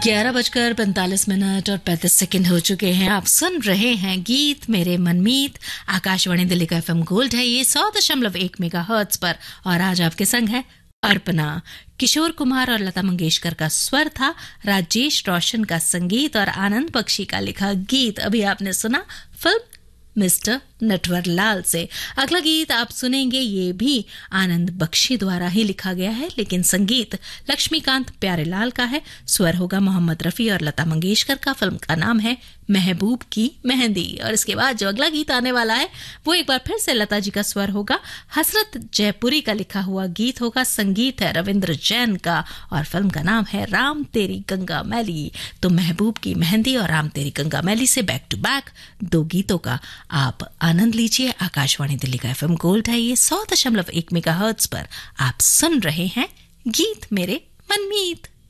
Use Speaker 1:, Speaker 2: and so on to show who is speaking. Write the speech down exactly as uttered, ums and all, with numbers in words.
Speaker 1: ग्यारह बजकर पैंतालीस मिनट और पैंतीस सेकंड हो चुके हैं। आप सुन रहे हैं गीत मेरे मनमीत। आकाशवाणी दिल्ली का एफएम गोल्ड है ये सौ दशमलव एक मेगा हर्ट्ज पर, और आज आपके संग है अर्पणा। किशोर कुमार और लता मंगेशकर का स्वर था, राजेश रोशन का संगीत और आनंद बख्शी का लिखा गीत अभी आपने सुना फिल्म मिस्टर नटवर लाल से। अगला गीत आप सुनेंगे ये भी आनंद बख्शी द्वारा ही लिखा गया है, लेकिन संगीत लक्ष्मीकांत प्यारेलाल का है, स्वर होगा मोहम्मद रफी और लता मंगेशकर का। फिल्म का नाम है महबूब की मेहंदी। और इसके बाद जो अगला गीत आने वाला है वो एक बार फिर से लता जी का स्वर होगा, हसरत जयपुरी का लिखा हुआ गीत होगा, संगीत है रविंद्र जैन का और फिल्म का नाम है राम तेरी गंगा मैली। तो महबूब की मेहंदी और राम तेरी गंगा मैली से बैक टू बैक दो गीतों का आप आनंद लीजिए। आकाशवाणी दिल्ली का एफएम गोल्ड है ये सौ दशमलव एक मेगा हर्ट्ज पर। आप सुन रहे हैं गीत मेरे मनमीत।